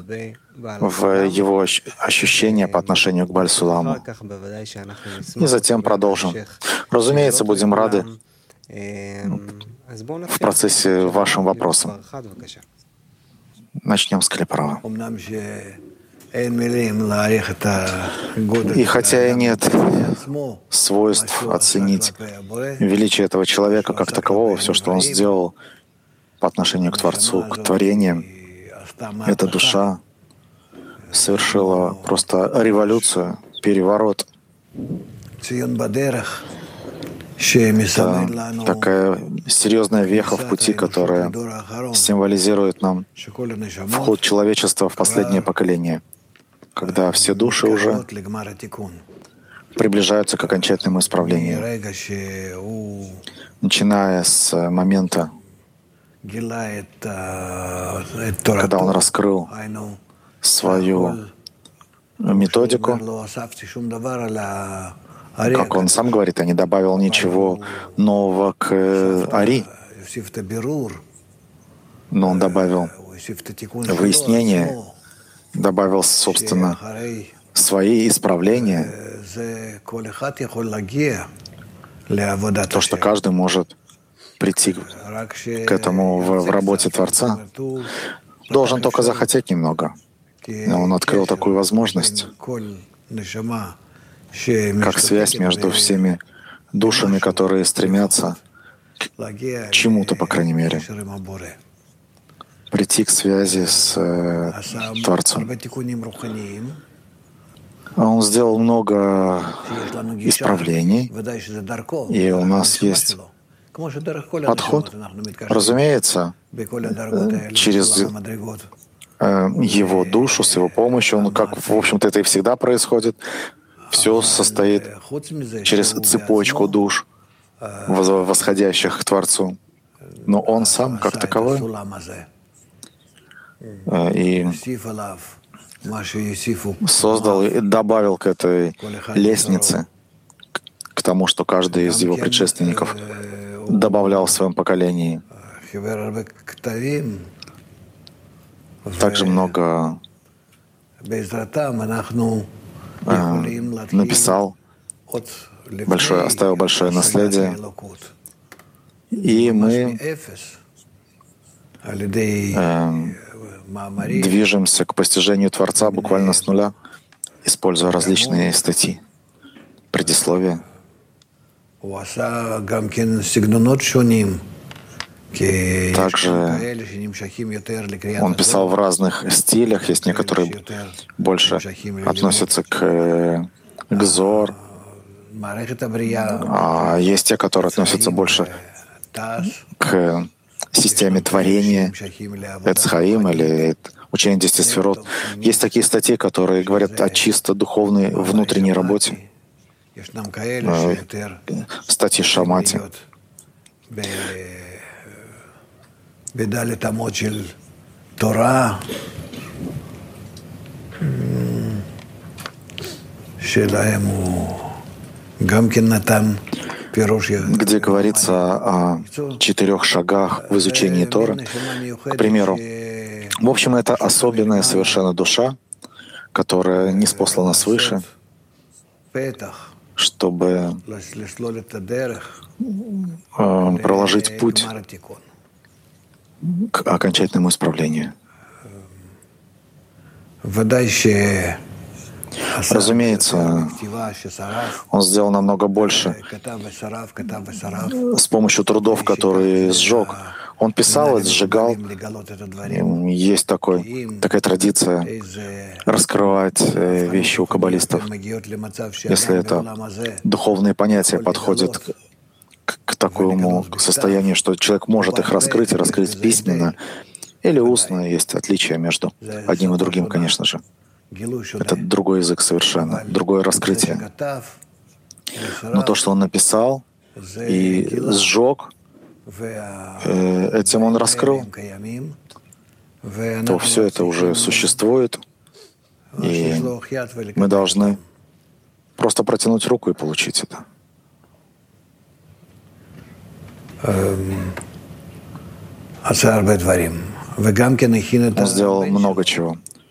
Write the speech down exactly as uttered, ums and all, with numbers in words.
в его ощ- ощущения по отношению к Баль-Суламу. И затем продолжим. Разумеется, будем рады в процессе вашим вопросам. Начнем с Калиправа. И хотя и нет свойств оценить величие этого человека как такового, все, что он сделал по отношению к Творцу, к творениям, эта душа совершила просто революцию, переворот. Это такая серьезная веха в пути, которая символизирует нам вход человечества в последнее поколение, когда все души уже приближаются к окончательному исправлению, начиная с момента, когда он раскрыл свою методику. Как он сам говорит, я не добавил ничего нового к Ари, но он добавил выяснение, добавил, собственно, свои исправления, то, что каждый может прийти к этому в, в работе Творца, должен только захотеть немного. Но он открыл такую возможность, как связь между всеми душами, которые стремятся к чему-то, по крайней мере, прийти к связи с э, Творцом. Он сделал много исправлений, и у нас есть подход, разумеется, через э, его душу, с его помощью, он, как, в общем-то, это и всегда происходит. Все состоит через цепочку душ, восходящих к Творцу. Но он сам, как таковой, и создал и добавил к этой лестнице, к тому, что каждый из его предшественников добавлял в своем поколении. Также много написал большое, оставил большое наследие, и мы э, движемся к постижению Творца буквально с нуля, используя различные статьи, предисловия. Также он писал в разных стилях, есть некоторые больше относятся к, к Зор, а есть те, которые относятся больше к системе творения, Эцхаим или учение десяти сферот. Есть такие статьи, которые говорят о чисто духовной внутренней работе, статьи Шамати. Где говорится о четырех шагах в изучении Торы. К примеру, в общем, это особенная совершенно душа, которая ниспослана свыше, чтобы э, проложить путь к окончательному исправлению. Разумеется, он сделал намного больше с помощью трудов, которые сжег. Он писал и сжигал. Есть такой, такая традиция раскрывать вещи у каббалистов. Если это духовные понятия подходят к, к такому состоянию, что человек может их раскрыть и раскрыть письменно или устно, есть отличия между одним и другим, конечно же. Это другой язык совершенно, другое раскрытие. Но то, что он написал и сжег, этим он раскрыл, то все это уже существует, и мы должны просто протянуть руку и получить это. Он сделал много чего.